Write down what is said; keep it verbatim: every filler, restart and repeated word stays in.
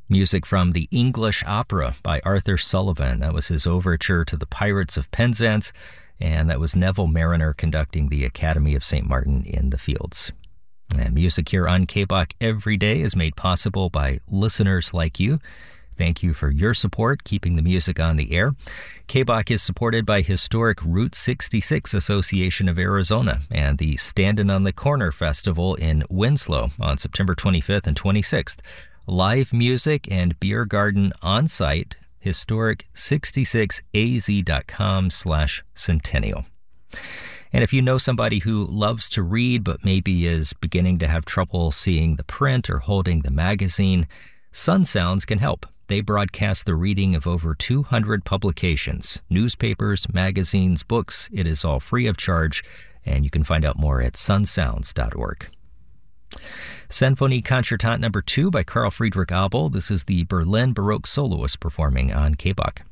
Music from the English Opera by Arthur Sullivan. That was his overture to the Pirates of Penzance, and that was Neville Mariner conducting the Academy of Saint Martin in the Fields. And music here on K B O C every day is made possible by listeners like you. Thank you for your support, keeping the music on the air. K B O C is supported by historic Route sixty-six Association of Arizona and the Standin' on the Corner Festival in Winslow on September twenty-fifth and twenty-sixth. Live music and beer garden on site, historic sixty-six a z dot com slash centennial. And if you know somebody who loves to read but maybe is beginning to have trouble seeing the print or holding the magazine, Sun Sounds can help. They broadcast the reading of over two hundred publications, newspapers, magazines, books. It is all free of charge, and you can find out more at sun sounds dot org. Sinfonie Concertante number two by Carl Friedrich Abel. This is the Berlin Baroque soloist performing on K B O C.